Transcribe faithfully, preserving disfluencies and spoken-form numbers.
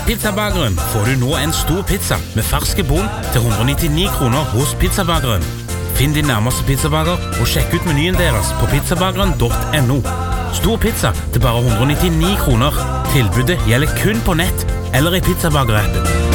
Pizzabageren får du nå en stor pizza med ferske bonn til hundre og nittini kroner hos Pizzabageren. Finn din nærmeste pizzabager og sjekk ut menyen deres på pizzabageren punktum no. Stor pizza til bare hundre og nittini kroner. Tilbudet gjelder kun på nett eller i Pizzabagerappen.